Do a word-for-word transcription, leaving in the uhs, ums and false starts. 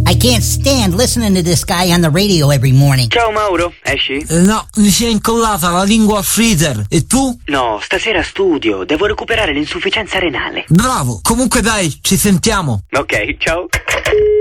I can't stand listening to this guy on the radio every morning. Ciao Mauro, esci? Eh, no, mi si è incollata la lingua al freezer. E tu? No, stasera studio, devo recuperare l'insufficienza renale. Bravo, comunque dai, ci sentiamo. Ok, ciao.